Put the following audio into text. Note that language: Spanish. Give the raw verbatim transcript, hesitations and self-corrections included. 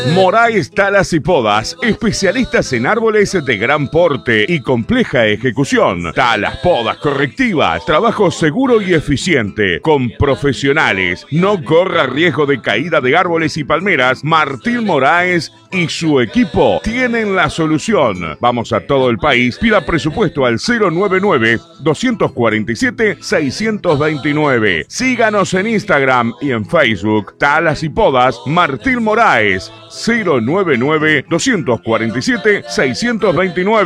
Moraes Talas y Podas, especialistas en árboles de gran porte y compleja ejecución. Talas, podas correctivas, trabajo seguro y eficiente, con profesionales. No corra riesgo de caída de árboles y palmeras. Martín Moraes y su equipo tienen la solución. Vamos a todo el país. Pida presupuesto al cero nueve nueve, dos cuatro siete, seis dos nueve. Síganos en Instagram y en Facebook. Talas y Podas Martín Moraes. cero nueve nueve, dos cuatro siete, seis dos nueve.